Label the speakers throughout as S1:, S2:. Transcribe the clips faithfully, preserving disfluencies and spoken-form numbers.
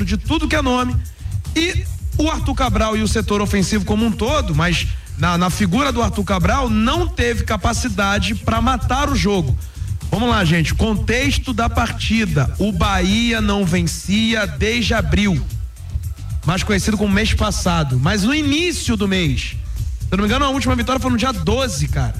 S1: de tudo que é nome. E o Arthur Cabral e o setor ofensivo como um todo, mas na, na figura do Arthur Cabral, não teve capacidade para matar o jogo. Vamos lá, gente, contexto da partida. O Bahia não vencia desde abril, mais conhecido como mês passado, mas no início do mês. Se eu não me engano, a última vitória foi no dia doze, cara.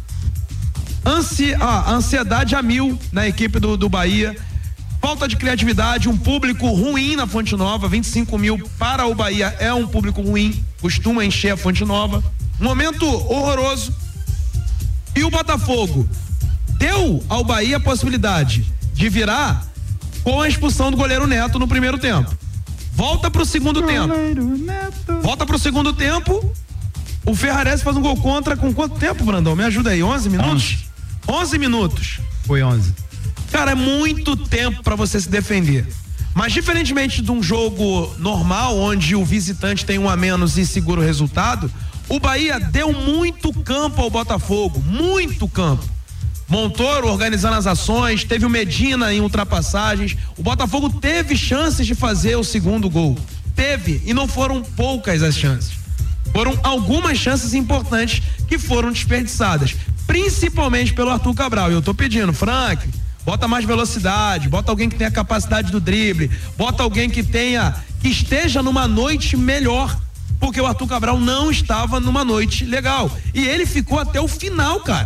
S1: Ansi, ah, ansiedade a mil na equipe do, do Bahia. Falta de criatividade, um público ruim na Fonte Nova, vinte e cinco mil para o Bahia é um público ruim, costuma encher a Fonte Nova. Momento horroroso. E o Botafogo deu ao Bahia a possibilidade de virar com a expulsão do goleiro Neto no primeiro tempo. Volta pro segundo tempo. Volta pro segundo tempo. O Ferrarese faz um gol contra com quanto tempo, Brandão? Me ajuda aí, onze minutos? onze minutos.
S2: Foi onze.
S1: Cara, é muito tempo pra você se defender. Mas diferentemente de um jogo normal, onde o visitante tem um a menos e segura o resultado, o Bahia deu muito campo ao Botafogo, muito campo. Montoro organizando as ações, teve o Medina em ultrapassagens, o Botafogo teve chances de fazer o segundo gol. Teve, e não foram poucas as chances. Foram algumas chances importantes que foram desperdiçadas, principalmente pelo Arthur Cabral. E eu tô pedindo, Frank, bota mais velocidade, bota alguém que tenha capacidade do drible, bota alguém que tenha, que esteja numa noite melhor, porque o Arthur Cabral não estava numa noite legal. E ele ficou até o final, cara.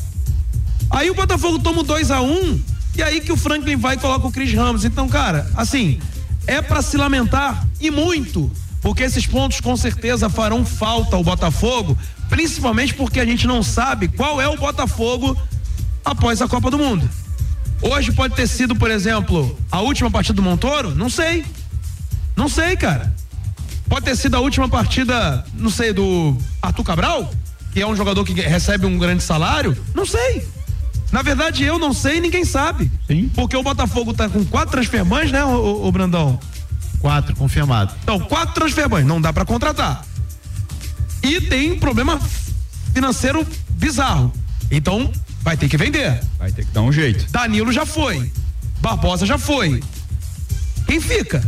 S1: Aí o Botafogo toma o dois a um, e aí que o Franklin vai e coloca o Chris Ramos. Então, cara, assim, é pra se lamentar, e muito, porque esses pontos com certeza farão falta ao Botafogo, principalmente porque a gente não sabe qual é o Botafogo após a Copa do Mundo. Hoje pode ter sido, por exemplo, a última partida do Montoro? Não sei. Não sei, cara. Pode ter sido a última partida, não sei, do Arthur Cabral, que é um jogador que recebe um grande salário? Não sei. Na verdade, eu não sei e ninguém sabe.
S2: Sim.
S1: Porque o Botafogo tá com quatro transfermães, né, o, o Brandão?
S2: Quatro, confirmado.
S1: Então, quatro transfermães, não dá pra contratar. E tem um problema financeiro bizarro. Então, vai ter que vender.
S3: Vai ter que dar um jeito.
S1: Danilo já foi. Barbosa já foi. Quem fica?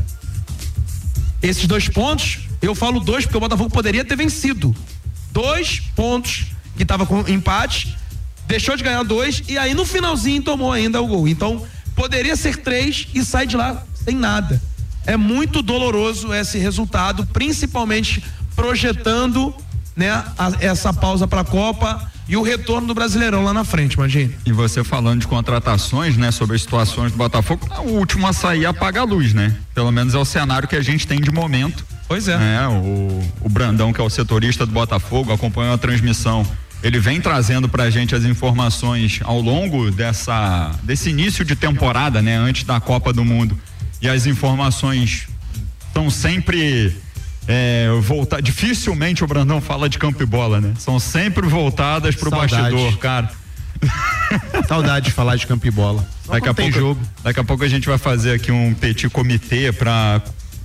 S1: Esses dois pontos, eu falo dois porque o Botafogo poderia ter vencido. Dois pontos que tava com empate, deixou de ganhar dois e aí no finalzinho tomou ainda o gol. Então, poderia ser três e sai de lá sem nada. É muito doloroso esse resultado, principalmente projetando, né, a, essa pausa para a Copa e o retorno do Brasileirão lá na frente, imagine.
S3: E você falando de contratações, né, sobre as situações do Botafogo, o último a sair apaga a luz, né? Pelo menos é o cenário que a gente tem de momento.
S1: Pois é.
S3: é o, o Brandão, que é o setorista do Botafogo, acompanhou a transmissão. Ele vem trazendo pra gente as informações ao longo dessa, desse início de temporada, né? Antes da Copa do Mundo. E as informações estão sempre é, voltar. Dificilmente o Brandão fala de campo e bola, né? São sempre voltadas pro Saudade. Bastidor, cara.
S2: Saudade de falar de campo e bola.
S3: Daqui a, pouco, jogo. daqui a pouco a gente vai fazer aqui um petit comitê pra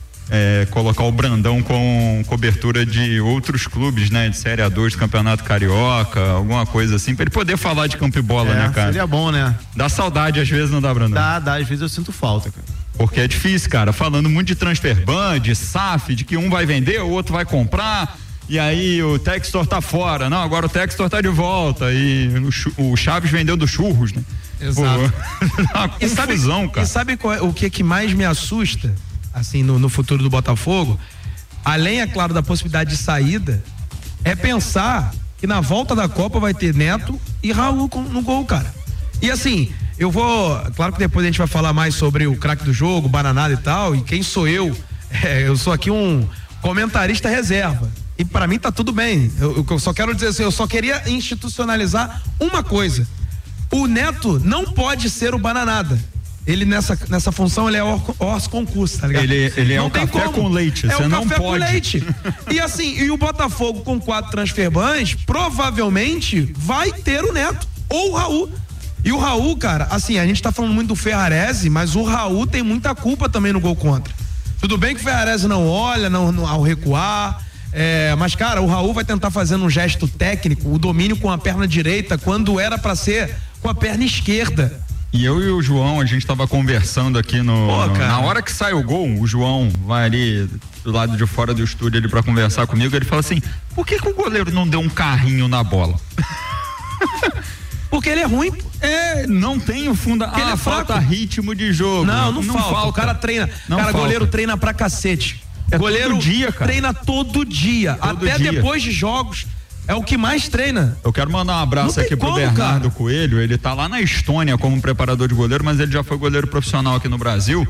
S3: é, colocar o Brandão com cobertura de outros clubes, né? De Série A dois, Campeonato Carioca, alguma coisa assim, pra ele poder falar de campo e bola,
S2: é,
S3: né, cara?
S2: Seria bom, né?
S3: Dá saudade às vezes, não dá, Brandão?
S2: Dá, dá, às vezes eu sinto falta, cara.
S3: Porque é difícil, cara, falando muito de transfer ban, de S A F, de que um vai vender, o outro vai comprar, e aí o Textor tá fora, não, agora o Textor tá de volta, e o, o Chaves vendeu do Churros, né?
S1: Exato.
S3: Pô, uma confusão,
S1: e sabe,
S3: cara.
S1: E sabe qual é, o que que mais me assusta, assim, no, no futuro do Botafogo, além, é claro, da possibilidade de saída, é pensar que na volta da Copa vai ter Neto e Raul no gol, cara. E assim, eu vou, claro que depois a gente vai falar mais sobre o craque do jogo, Bananada e tal, e quem sou eu? É, eu sou aqui um comentarista reserva, e pra mim tá tudo bem, eu, eu só quero dizer assim, eu só queria institucionalizar uma coisa: o Neto não pode ser o Bananada. Ele nessa, nessa função, ele é hors concurso, tá ligado?
S3: Ele, ele é
S1: não
S3: um café
S1: como.
S3: com leite,
S1: é
S3: você
S1: um
S3: não
S1: café
S3: pode.
S1: Com leite. E assim, e o Botafogo com quatro transferbans, provavelmente vai ter o Neto ou o Raul. E o Raul, cara, assim, a gente tá falando muito do Ferrarese, mas o Raul tem muita culpa também no gol contra. Tudo bem que o Ferrarese não olha não, não, ao recuar, é, mas, cara, o Raul vai tentar fazendo um gesto técnico, o domínio com a perna direita, quando era pra ser com a perna esquerda.
S3: E eu e o João, a gente tava conversando aqui no,
S1: Pô,
S3: no
S1: cara.
S3: na hora que sai o gol, o João vai ali do lado de fora do estúdio ali pra conversar comigo, ele fala assim, por que que o goleiro não deu um carrinho na bola?
S1: Porque ele é ruim.
S3: É, não tem o fundo,
S1: Porque ele
S3: ah,
S1: é
S3: falta
S1: fraco.
S3: ritmo de jogo.
S1: Não, não, falta. O cara treina.
S3: Não
S1: cara,
S3: falta.
S1: goleiro treina pra cacete.
S3: É
S1: goleiro
S3: todo dia, cara.
S1: treina todo dia.
S3: Todo
S1: Até
S3: dia.
S1: depois de jogos. É o que mais treina.
S3: Eu quero mandar um
S1: Não
S3: abraço
S1: tem
S3: aqui pro
S1: como,
S3: Bernardo
S1: cara.
S3: Coelho, ele tá lá na Estônia como preparador de goleiro, mas ele já foi goleiro profissional aqui no Brasil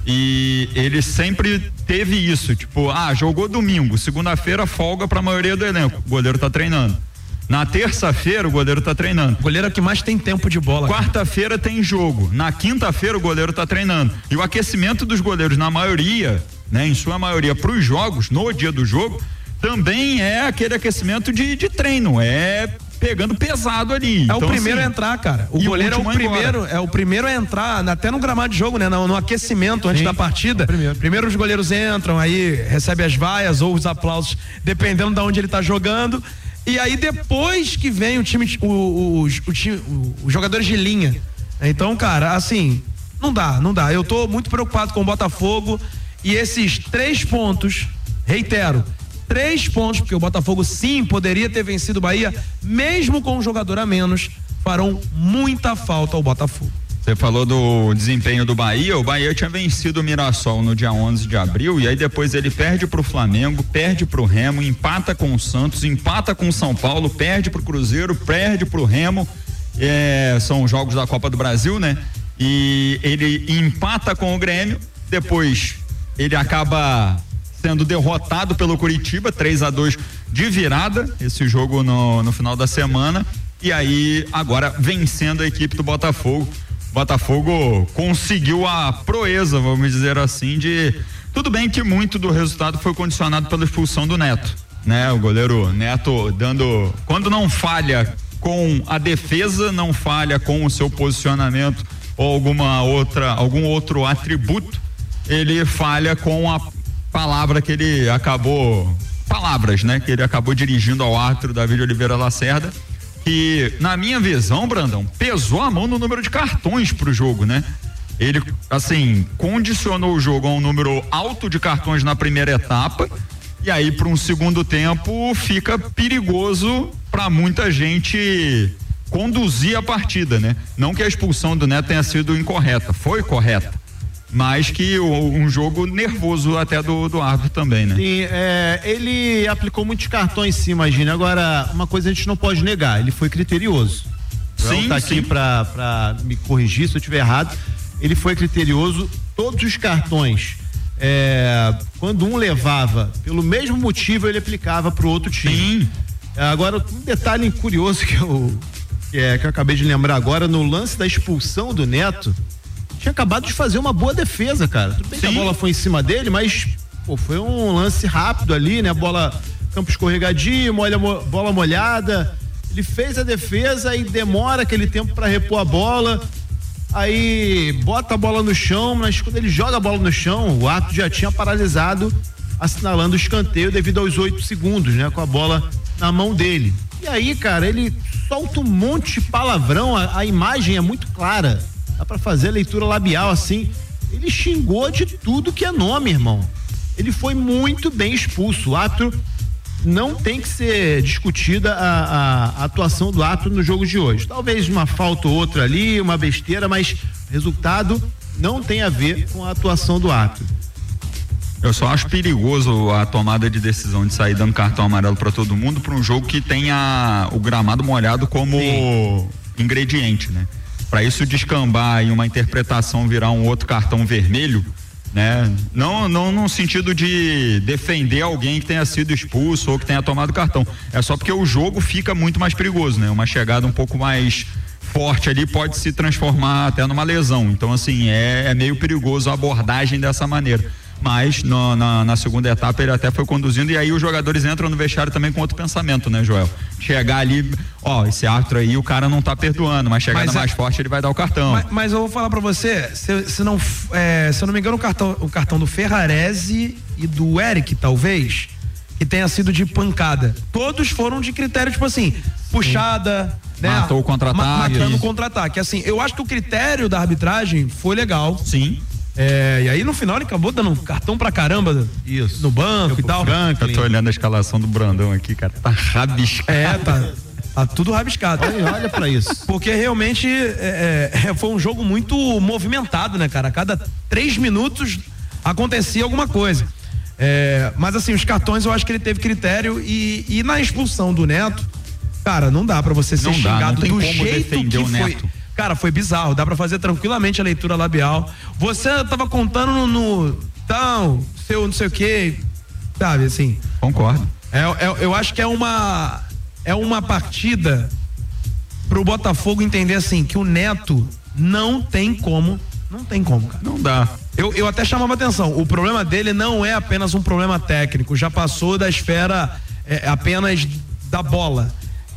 S3: e ele sempre teve isso, tipo, ah, jogou domingo, segunda-feira folga pra maioria do elenco, o goleiro tá treinando. Na terça-feira o goleiro tá treinando.
S1: O goleiro é o que mais tem tempo de bola. cara.
S3: Quarta-feira tem jogo, na quinta-feira o goleiro tá treinando. E o aquecimento dos goleiros, na maioria, né, em sua maioria, pros jogos, no dia do jogo, também é aquele aquecimento de, de treino, é pegando pesado ali.
S1: É
S3: Então,
S1: o primeiro
S3: assim,
S1: a entrar, cara. O
S3: e o
S1: goleiro é o
S3: último a ir
S1: primeiro,
S3: embora.
S1: é o primeiro a entrar, até no gramado de jogo, né? No, no aquecimento antes da partida.
S2: primeiro.
S1: Primeiro os goleiros entram, aí recebe as vaias ou os aplausos, dependendo de onde ele tá jogando. E aí depois que vem o time, o, o, os- o time, o- os jogadores de linha. Então, cara, assim, não dá, não dá. Eu tô muito preocupado com o Botafogo e esses três pontos, reitero, três pontos, porque o Botafogo sim poderia ter vencido o Bahia, mesmo com um jogador a menos, farão muita falta ao Botafogo.
S3: Você falou do desempenho do Bahia, o Bahia tinha vencido o Mirassol no dia onze de abril e aí depois ele perde pro Flamengo, perde pro Remo, empata com o Santos, empata com o São Paulo, perde pro Cruzeiro, perde pro Remo, é, são jogos da Copa do Brasil, né? E ele empata com o Grêmio, depois ele acaba sendo derrotado pelo Curitiba, três a dois de virada, esse jogo no, no final da semana, e aí agora vencendo a equipe do Botafogo. Botafogo conseguiu a proeza, vamos dizer assim, de tudo bem que muito do resultado foi condicionado pela expulsão do Neto, né? O goleiro Neto dando, quando não falha com a defesa, não falha com o seu posicionamento ou alguma outra, algum outro atributo, ele falha com a palavra que ele acabou, palavras, né? Que ele acabou dirigindo ao árbitro David Oliveira Lacerda, que na minha visão, Brandão, pesou a mão no número de cartões pro jogo, né? Ele, assim, condicionou o jogo a um número alto de cartões na primeira etapa e aí para um segundo tempo fica perigoso para muita gente conduzir a partida, né? Não que a expulsão do Neto tenha sido incorreta, foi correta, mas que o, um jogo nervoso até do, do árbitro também, né?
S2: Sim, é, ele aplicou muitos cartões, sim, imagina. Agora, uma coisa a gente não pode negar, ele foi criterioso.
S3: Sim,
S2: tá aqui
S3: sim.
S2: pra, pra me corrigir se eu estiver errado. Ele foi criterioso, todos os cartões, é, quando um levava pelo mesmo motivo, ele aplicava pro outro time.
S3: Sim.
S2: Agora, um detalhe curioso que eu, que, é, que eu acabei de lembrar agora, no lance da expulsão do Neto, tinha acabado de fazer uma boa defesa, cara. Tudo bem que a
S3: Sim.
S2: bola foi em cima dele, mas pô, foi um lance rápido ali, né? Bola, campo escorregadio, molha, mo- bola molhada. Ele fez a defesa e demora aquele tempo para repor a bola. Aí bota a bola no chão, mas quando ele joga a bola no chão, o árbitro já tinha paralisado, assinalando o escanteio devido aos oito segundos, né? Com a bola na mão dele. E aí, cara, ele solta um monte de palavrão, a, a imagem é muito clara. Dá pra fazer a leitura labial assim. Ele xingou de tudo que é nome, irmão. Ele foi muito bem expulso. O árbitro não tem que ser discutida a, a, a atuação do árbitro no jogo de hoje. Talvez uma falta ou outra ali, uma besteira, mas resultado não tem a ver com a atuação do árbitro.
S3: Eu só acho perigoso a tomada de decisão de sair dando cartão amarelo para todo mundo para um jogo que tenha o gramado molhado como
S2: Sim.
S3: ingrediente, né? Para isso descambar e uma interpretação virar um outro cartão vermelho, né? Não, não no sentido de defender alguém que tenha sido expulso ou que tenha tomado cartão. É só porque o jogo fica muito mais perigoso, né? Uma chegada um pouco mais forte ali pode se transformar até numa lesão. Então, assim, é, é meio perigoso a abordagem dessa maneira. Mas no, na, na segunda etapa ele até foi conduzindo e aí os jogadores entram no vestiário também com outro pensamento, né, Joel? Chegar ali, ó, esse árbitro aí o cara não tá perdoando, mas chegada
S1: Mas a-
S3: mais forte ele vai dar o cartão.
S1: Mas, mas eu vou falar pra você, se, se não, é, se eu não me engano, o cartão, o cartão do Ferrarese e do Eric, talvez, que tenha sido de pancada. Todos foram de critério, tipo assim, puxada, né,
S3: matou o contra-ataque.
S1: Matando o contra-ataque. Assim, eu acho que o critério da arbitragem foi legal.
S3: Sim.
S1: É, e aí no final ele acabou dando um cartão pra caramba. Isso. No banco eu e tal.
S3: Franklin. Eu tô olhando a escalação do Brandão aqui, cara. Tá rabiscado.
S1: É, tá. Tá tudo rabiscado.
S2: Olha, olha pra isso.
S1: Porque realmente é, é, foi um jogo muito movimentado, né, cara? A cada três minutos acontecia alguma coisa. É, mas assim, os cartões eu acho que ele teve critério e, e na expulsão do Neto, cara, não dá pra você ser
S3: não
S1: xingado
S3: dá, não tem
S1: do
S3: como
S1: jeito que
S3: o
S1: foi.
S3: Neto.
S1: Cara, foi bizarro, dá pra fazer tranquilamente a leitura labial. Você tava contando no, no tal, seu não sei o que, sabe, assim.
S3: Concordo.
S1: É, é, eu acho que é uma é uma partida pro Botafogo entender assim, que o Neto não tem como, não tem como, cara.
S3: Não dá.
S1: Eu, eu até chamava atenção, o problema dele não é apenas um problema técnico, já passou da esfera é, apenas da bola.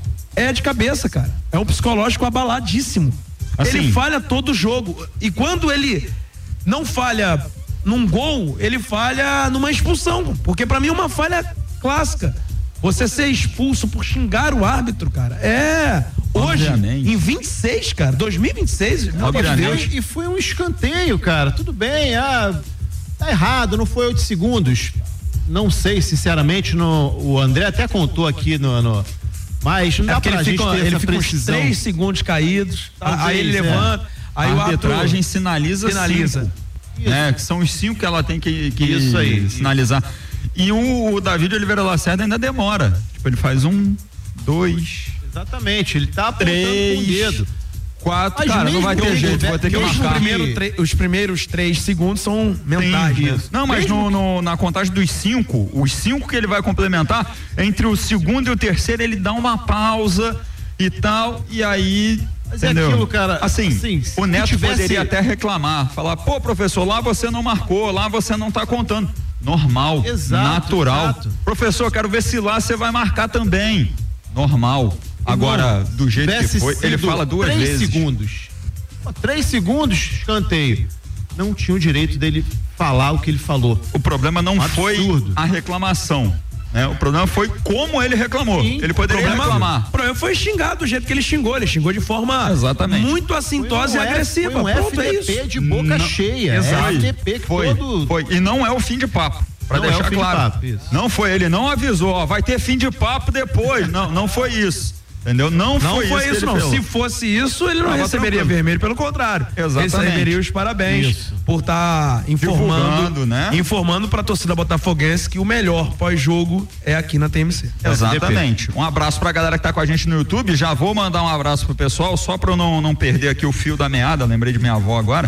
S1: É de cabeça, cara. É um psicológico abaladíssimo. Assim, ele falha todo jogo. E quando ele não falha num gol, ele falha numa expulsão. Porque pra mim é uma falha clássica. Você ser expulso por xingar o árbitro, cara. É. Hoje, obviamente. Em vinte e seis, cara, dois mil e vinte e seis,
S2: obviamente. E foi um escanteio, cara. Tudo bem, ah, tá errado, não foi oito segundos. Não sei, sinceramente, no, o André até contou aqui no. no mas não dá é pra
S1: ele
S2: gente
S1: fica,
S2: ter
S1: ele
S2: essa
S1: fica
S2: precisão.
S1: uns três segundos caídos, tá? Aí ele
S2: é.
S1: levanta, aí
S3: a
S1: o
S3: arbitragem
S1: ator
S3: sinaliza
S1: sinaliza.
S3: Cinco, né? Que são os cinco que ela tem que, que
S2: isso aí,
S3: sinalizar.
S2: Isso.
S3: E o, o David Oliveira Lacerda ainda demora. Tipo, ele faz um, dois.
S2: Exatamente, ele tá apontando
S3: três,
S2: com o dedo.
S3: Quatro, cara, não vai ter jeito, vai ter que marcar.
S1: Primeiro, tre- os primeiros três segundos são mentais, né?
S3: Não, mas no, no, na contagem dos cinco, os cinco que ele vai complementar, entre o segundo e o terceiro ele dá uma pausa e tal, e aí...
S2: Mas
S3: entendeu?
S2: É aquilo, cara.
S3: Assim,
S2: assim
S3: o Neto
S2: tivesse...
S3: poderia até reclamar, falar, pô, professor, lá você não marcou, lá você não tá contando. Normal,
S2: exato,
S3: natural.
S2: Exato.
S3: Professor, quero ver se lá você vai marcar também. Normal. Agora, do jeito que foi, ele fala duas
S2: três
S3: vezes.
S2: Segundos. Três segundos, escanteio. Não tinha o direito dele falar o que ele falou.
S3: O problema não
S2: um
S3: foi a reclamação, né? O problema foi como ele reclamou. Sim, ele poderia
S1: problema,
S3: reclamar.
S1: O problema foi xingar do jeito que ele xingou. Ele xingou de forma
S3: exatamente
S1: muito assintosa um e agressiva.
S2: Foi um
S1: Pronto,
S2: F D P
S1: é isso.
S2: de boca não, cheia.
S3: Exato.
S2: É F D P que
S3: foi,
S2: todo...
S3: foi. E não é o fim de papo. Pra não deixar é claro. De papo, não foi, ele não avisou, ó, vai ter fim de papo depois. Não, não foi isso. Entendeu? Não,
S1: não
S3: foi,
S1: foi
S3: isso,
S1: isso não.
S3: Falou.
S1: Se fosse isso, ele não
S3: Tava
S1: receberia tranquilo. Vermelho, pelo contrário.
S3: Exatamente.
S1: Ele receberia os parabéns isso. Por estar tá informando, né? Informando pra torcida botafoguense que o melhor pós-jogo é aqui na T M C.
S3: Exatamente. Um abraço pra galera que tá com a gente no YouTube. Já vou mandar um abraço pro pessoal, só pra eu não, não perder aqui o fio da meada. Lembrei de minha avó agora.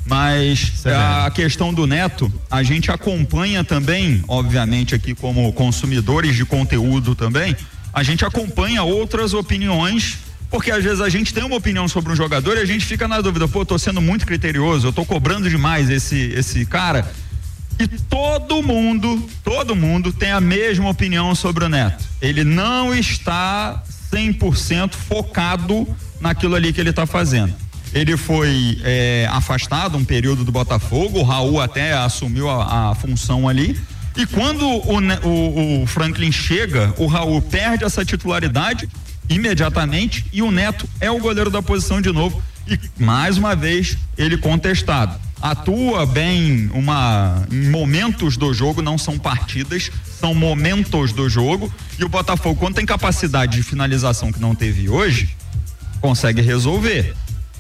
S3: Mas é a questão do Neto, a gente acompanha também, obviamente aqui como consumidores de conteúdo também, a gente acompanha outras opiniões, porque às vezes a gente tem uma opinião sobre um jogador e a gente fica na dúvida, pô, tô sendo muito criterioso, eu tô cobrando demais esse, esse cara. E todo mundo, todo mundo tem a mesma opinião sobre o Neto. Ele não está cem por cento focado naquilo ali que ele tá fazendo. Ele foi é, afastado um período do Botafogo, o Raul até assumiu a, a função ali. E quando o, o, o Franklin chega, o Raul perde essa titularidade imediatamente e o Neto é o goleiro da posição de novo. E mais uma vez ele contestado. Atua bem uma, em momentos do jogo, não são partidas, são momentos do jogo. E o Botafogo, quando tem capacidade de finalização que não teve hoje, consegue resolver.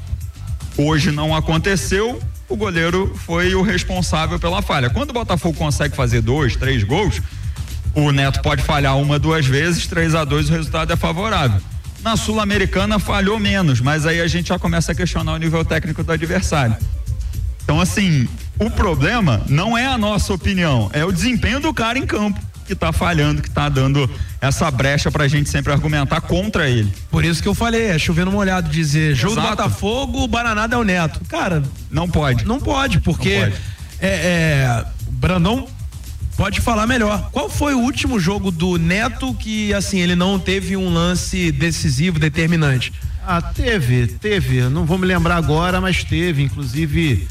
S3: Hoje não aconteceu, o goleiro foi o responsável pela falha. Quando o Botafogo consegue fazer dois, três gols, o Neto pode falhar uma, duas vezes, três a dois, o resultado é favorável. Na Sul-Americana falhou menos, mas aí a gente já começa a questionar o nível técnico do adversário. Então, assim, o problema não é a nossa opinião, é o desempenho do cara em campo que tá falhando, que tá dando essa brecha pra gente sempre argumentar contra ele.
S1: Por isso que eu falei, é chovendo molhado dizer, jogo
S3: Exato.
S1: do Botafogo, o Bananada é o Neto. Cara,
S3: não pode.
S1: Não pode, porque não pode. É, é, Brandão pode falar melhor. Qual foi o último jogo do Neto que, assim, ele não teve um lance decisivo, determinante?
S2: Ah, teve, teve, não vou me lembrar agora, mas teve, inclusive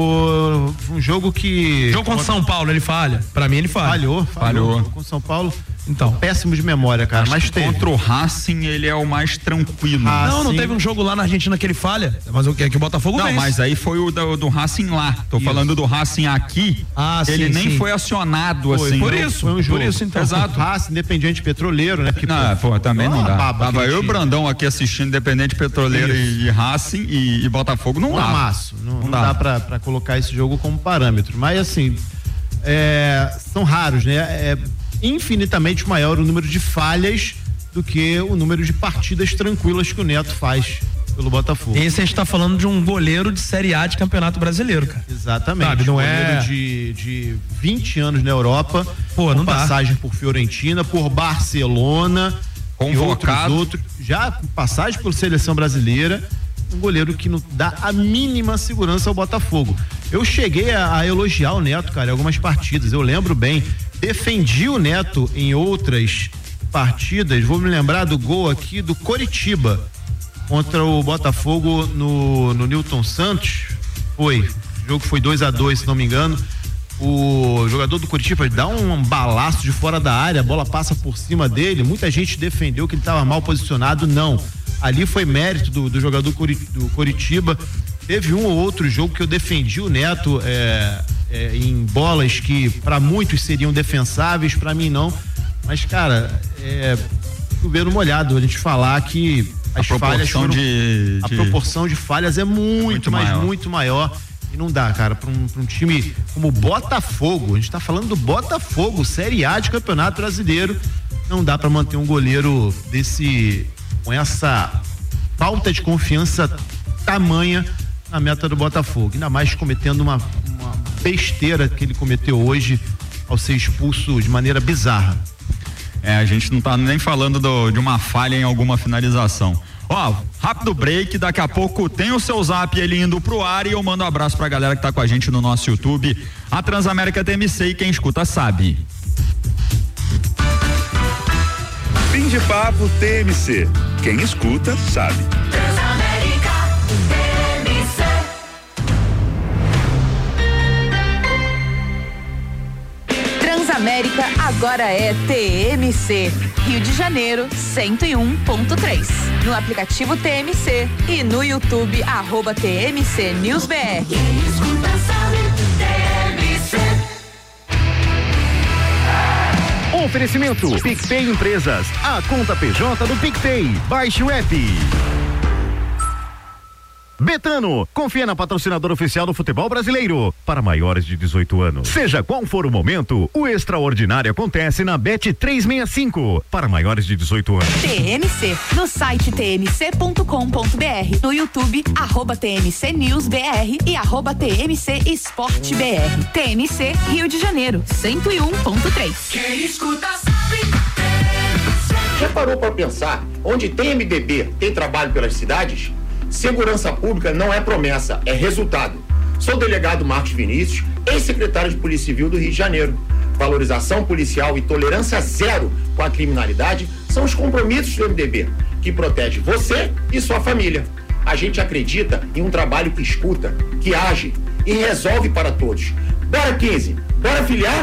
S2: o, um jogo que...
S1: Jogo contra São Paulo, ele falha, pra mim ele falha.
S2: Falhou, falhou.
S3: Falhou.
S2: Com São Paulo,
S1: Então.
S2: Péssimo de memória, cara.
S3: Acho
S2: mas
S3: que
S2: teve.
S3: contra o Racing ele é o mais tranquilo.
S1: Ah, não, não
S2: sim.
S1: teve um jogo lá na Argentina que ele falha, mas o que é que o Botafogo
S3: Não,
S1: vence.
S3: mas aí foi o do, do Racing lá. Tô
S2: Isso.
S3: falando do Racing aqui.
S1: Ah,
S3: ele
S1: sim,
S3: nem
S1: sim.
S3: foi acionado
S2: Foi,
S3: assim.
S1: Por
S3: não.
S1: isso,
S2: Foi um
S1: por
S2: jogo.
S1: isso então.
S3: Exato.
S2: Racing, Independiente Petroleiro, né? Que,
S3: Não, pô, também não dá.
S2: baba
S3: Tava
S2: aquele
S3: eu e o
S2: time.
S3: Brandão aqui assistindo Independente Petroleiro e, e Racing e, e Botafogo, não
S2: Um
S3: dá.
S2: amasso. Não, não,
S3: Não
S2: dá,
S3: dá.
S2: pra, pra colocar esse jogo como parâmetro. Mas assim, é, são raros, né? É infinitamente maior o número de falhas do que o número de partidas tranquilas que o Neto faz pelo Botafogo.
S1: Esse a gente tá falando de um goleiro de Série A de Campeonato Brasileiro, cara.
S2: Exatamente.
S1: Sabe, não
S2: goleiro
S1: é-
S2: de, de vinte anos na Europa,
S1: Pô,
S2: com
S1: não dá.
S2: passagem por Fiorentina, por Barcelona, e outros,
S3: Convocado.
S2: outros, já com passagem por seleção brasileira, um goleiro que não dá a mínima segurança ao Botafogo. Eu cheguei a, a elogiar o Neto, cara, em algumas partidas, eu lembro bem, defendi o Neto em outras partidas, vou me lembrar do gol aqui do Coritiba contra o Botafogo no, no Newton Santos, foi, o jogo foi dois a dois, se não me engano. O jogador do Coritiba dá um balaço de fora da área, a bola passa por cima dele, muita gente defendeu que ele estava mal posicionado, não, ali foi mérito do, do jogador Cori- do Coritiba. Teve um ou outro jogo que eu defendi o Neto é, é, em bolas que para muitos seriam defensáveis, para mim não, mas cara, é chover molhado a gente falar que as
S3: A
S2: falhas
S3: proporção
S2: foram,
S3: de,
S2: a
S3: de-
S2: proporção de falhas é muito,
S3: Muito
S2: mas
S3: maior.
S2: muito maior. E não dá, cara, pra um, pra um time como o Botafogo, a gente tá falando do Botafogo, Série A de Campeonato Brasileiro, não dá pra manter um goleiro desse, com essa falta de confiança tamanha na meta do Botafogo, ainda mais cometendo uma, uma besteira que ele cometeu hoje ao ser expulso de maneira bizarra.
S3: É, a gente não tá nem falando do- de uma falha em alguma finalização. Ó, rápido break, daqui a pouco tem o seu zap ele indo pro ar e eu mando um abraço pra galera que tá com a gente no nosso YouTube, a Transamérica T M C, e quem escuta sabe.
S4: Fim de papo T M C. Quem escuta sabe.
S5: Transamérica T M C. Transamérica agora é T M C. Rio de Janeiro, cento e um ponto três. No aplicativo T M C e no YouTube, arroba T M C News B R. Quem escuta sabe, T M C.
S6: Oferecimento PicPay Empresas, a conta P J do PicPay. Baixe o app. Betano, confia na patrocinadora oficial do futebol brasileiro. Para maiores de dezoito anos. Seja qual for o momento, o extraordinário acontece na Bet trezentos e sessenta e cinco. Para maiores de dezoito anos.
S5: T M C, no site t m c ponto com ponto b r, no YouTube, arroba T M C News B R e arroba T M C Esporte B R. T M C Rio de Janeiro, cento e um ponto três. Quem escuta sabe.
S7: Já parou para pensar, onde tem M D B, tem trabalho pelas cidades? Segurança pública não é promessa, é resultado. Sou o delegado Marcos Vinícius, ex-secretário de Polícia Civil do Rio de Janeiro. Valorização policial e tolerância zero com a criminalidade são os compromissos do M D B, que protege você e sua família. A gente acredita em um trabalho que escuta, que age e resolve para todos. Bora quinze, bora filiar?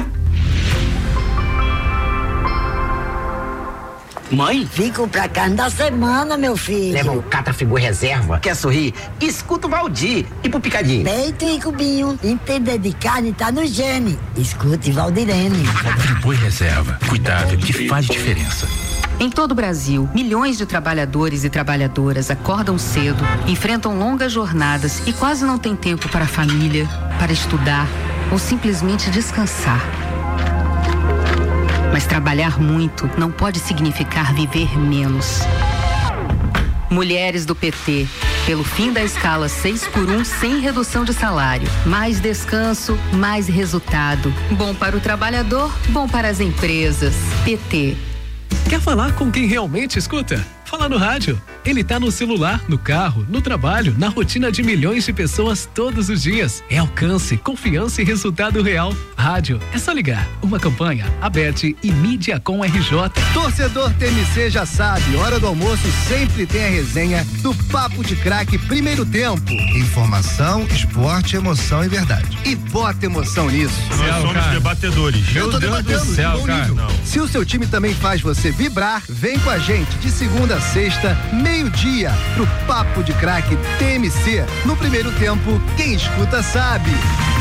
S8: Mãe? Fico pra cá da semana, meu filho.
S9: Leva um Catrafigura reserva. Quer sorrir? Escuta o Valdir. E pro Picadinho?
S8: Peito e cubinho. Entender de carne tá no gene. Escute Valdirene.
S10: Friboi reserva. Cuidado que faz diferença.
S11: Em todo o Brasil, milhões de trabalhadores e trabalhadoras acordam cedo, enfrentam longas jornadas e quase não têm tempo para a família, para estudar ou simplesmente descansar. Mas trabalhar muito não pode significar viver menos. Mulheres do P T, pelo fim da escala seis por um sem redução de salário. Mais descanso, mais resultado. Bom para o trabalhador, bom para as empresas. P T.
S12: Quer falar com quem realmente escuta? Fala no rádio. Ele tá no celular, no carro, no trabalho, na rotina de milhões de pessoas todos os dias. É alcance, confiança e resultado real. Rádio, é só ligar. Uma campanha, Abete e Mídia com R J.
S13: Torcedor T M C já sabe, hora do almoço sempre tem a resenha do Papo de Craque Primeiro Tempo.
S14: Informação, esporte, emoção e verdade.
S13: E bota emoção nisso.
S15: Nós céu, somos cara. debatedores.
S13: Meu Deus do céu, cara. Não. Se o seu time também faz você vibrar, vem com a gente de segunda a sexta, meio-dia, pro Papo de Craque T M C. No Primeiro Tempo, quem escuta sabe.